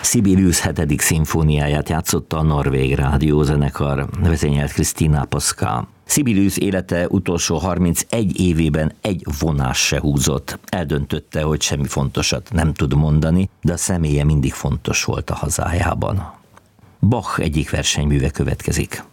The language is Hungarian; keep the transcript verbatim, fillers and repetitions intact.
Sibelius hetedik szimfóniáját játszotta a Norvég Rádiózenekar, vezényelt Christina Pascal. Sibelius élete utolsó harmincegy évében egy vonás se húzott. Eldöntötte, hogy semmi fontosat nem tud mondani, de a személye mindig fontos volt a hazájában. Bach egyik versenyműve következik.